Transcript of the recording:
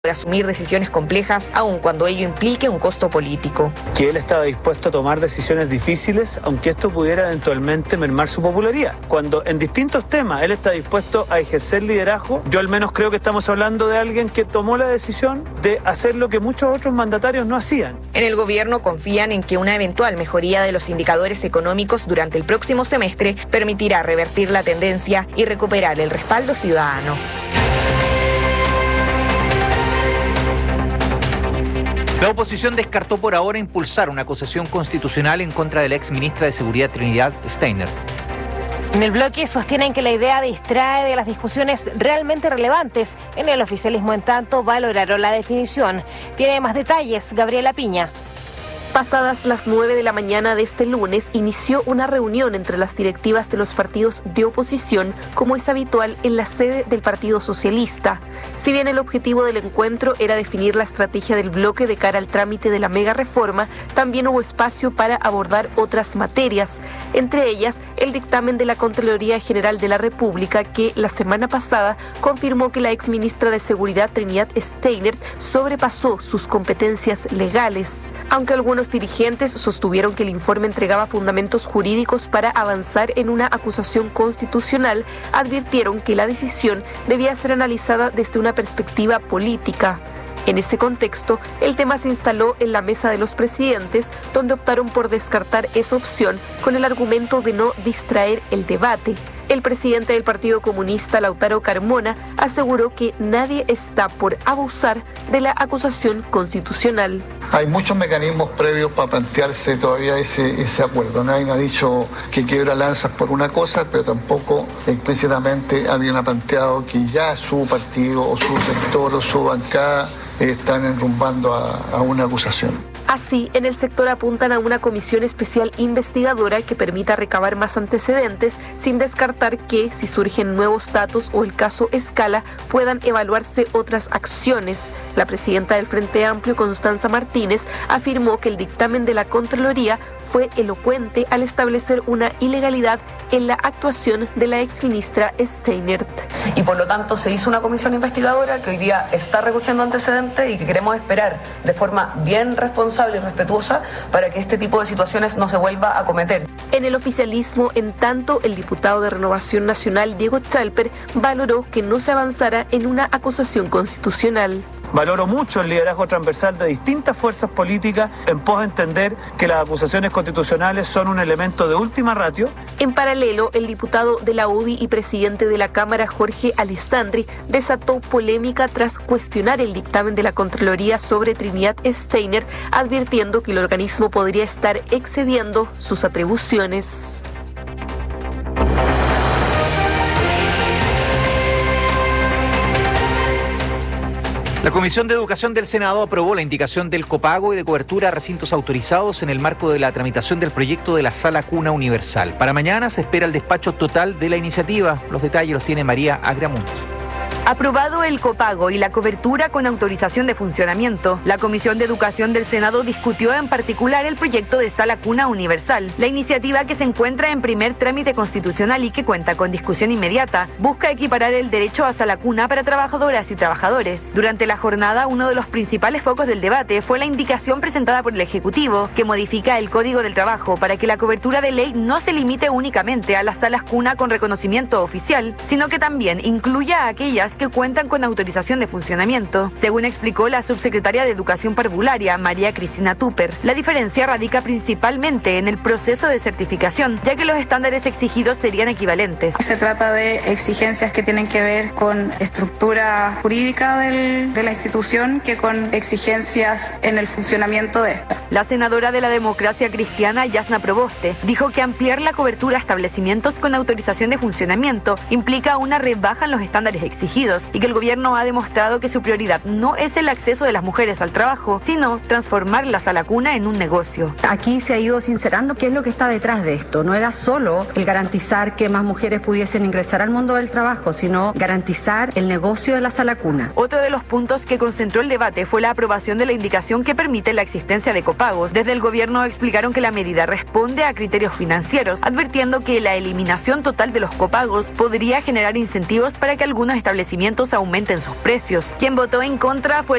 por asumir decisiones complejas, aun cuando ello implique un costo político. Que él estaba dispuesto a tomar decisiones difíciles, aunque esto pudiera eventualmente mermar su popularidad. Cuando en distintos temas él está dispuesto a ejercer liderazgo, yo al menos creo que estamos hablando de alguien que tomó la decisión de hacer lo que muchos otros mandatarios no hacían. En el gobierno confían en que una eventual mejoría de los indicadores económicos durante el próximo semestre permitirá revertir la tendencia y recuperar el respaldo ciudadano. La oposición descartó por ahora impulsar una acusación constitucional en contra de la exministra de Seguridad Trinidad Steiner. En el bloque sostienen que la idea distrae de las discusiones realmente relevantes. En el oficialismo, en tanto, valoraron la definición. Tiene más detalles, Gabriela Piña. Pasadas las 9 de la mañana de este lunes, inició una reunión entre las directivas de los partidos de oposición, como es habitual en la sede del Partido Socialista. Si bien el objetivo del encuentro era definir la estrategia del bloque de cara al trámite de la mega reforma, también hubo espacio para abordar otras materias, entre ellas el dictamen de la Contraloría General de la República, que la semana pasada confirmó que la exministra de Seguridad Trinidad Steiner sobrepasó sus competencias legales. Aunque algunos dirigentes sostuvieron que el informe entregaba fundamentos jurídicos para avanzar en una acusación constitucional, advirtieron que la decisión debía ser analizada desde una perspectiva política. En ese contexto, el tema se instaló en la mesa de los presidentes, donde optaron por descartar esa opción con el argumento de no distraer el debate. El presidente del Partido Comunista, Lautaro Carmona, aseguró que nadie está por abusar de la acusación constitucional. Hay muchos mecanismos previos para plantearse todavía ese acuerdo. Nadie ha dicho que quiebra lanzas por una cosa, pero tampoco explícitamente alguien ha planteado que ya su partido o su sector o su bancada están enrumbando a una acusación. Así, en el sector apuntan a una comisión especial investigadora que permita recabar más antecedentes, sin descartar que, si surgen nuevos datos o el caso escala, puedan evaluarse otras acciones. La presidenta del Frente Amplio, Constanza Martínez, afirmó que el dictamen de la Contraloría fue elocuente al establecer una ilegalidad en la actuación de la exministra Steiner. Y por lo tanto se hizo una comisión investigadora que hoy día está recogiendo antecedentes y que queremos esperar de forma bien responsable y respetuosa para que este tipo de situaciones no se vuelva a cometer. En el oficialismo, en tanto, el diputado de Renovación Nacional, Diego Chalper, valoró que no se avanzara en una acusación constitucional. Valoro mucho el liderazgo transversal de distintas fuerzas políticas en pos de entender que las acusaciones constitucionales son un elemento de última ratio. En paralelo, el diputado de la UDI y presidente de la Cámara, Jorge Alessandri, desató polémica tras cuestionar el dictamen de la Contraloría sobre Trinidad Steiner, advirtiendo que el organismo podría estar excediendo sus atribuciones. La Comisión de Educación del Senado aprobó la indicación del copago y de cobertura a recintos autorizados en el marco de la tramitación del proyecto de la Sala Cuna Universal. Para mañana se espera el despacho total de la iniciativa. Los detalles los tiene María Agramunt. Aprobado el copago y la cobertura con autorización de funcionamiento, la Comisión de Educación del Senado discutió en particular el proyecto de Sala Cuna Universal. La iniciativa, que se encuentra en primer trámite constitucional y que cuenta con discusión inmediata, busca equiparar el derecho a sala cuna para trabajadoras y trabajadores. Durante la jornada, uno de los principales focos del debate fue la indicación presentada por el Ejecutivo, que modifica el Código del Trabajo para que la cobertura de ley no se limite únicamente a las salas cuna con reconocimiento oficial, sino que también incluya a aquellas que cuentan con autorización de funcionamiento. Según explicó la subsecretaria de Educación Parvularia, María Cristina Tupper, la diferencia radica principalmente en el proceso de certificación, ya que los estándares exigidos serían equivalentes. Se trata de exigencias que tienen que ver con estructura jurídica de la institución que con exigencias en el funcionamiento de esta. La senadora de la Democracia Cristiana, Yasna Proboste, dijo que ampliar la cobertura a establecimientos con autorización de funcionamiento implica una rebaja en los estándares exigidos y que el gobierno ha demostrado que su prioridad no es el acceso de las mujeres al trabajo, sino transformar la sala cuna en un negocio. Aquí se ha ido sincerando qué es lo que está detrás de esto. No era solo el garantizar que más mujeres pudiesen ingresar al mundo del trabajo, sino garantizar el negocio de la sala cuna. Otro de los puntos que concentró el debate fue la aprobación de la indicación que permite la existencia de copagos. Desde el gobierno explicaron que la medida responde a criterios financieros, advirtiendo que la eliminación total de los copagos podría generar incentivos para que algunos establecimientos nacimientos aumenten sus precios. Quien votó en contra fue